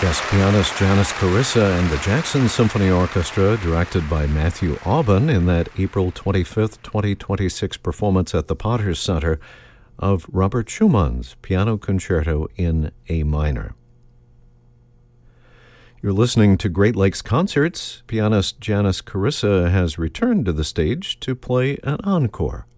Yes, pianist Janis Carissa and the Jackson Symphony Orchestra, directed by Matthew Aubin, in that April 25th, 2026 performance at the Potter Center of Robert Schumann's Piano Concerto in A minor. You're listening to Great Lakes Concerts. Pianist Janis Carissa has returned to the stage to play an encore.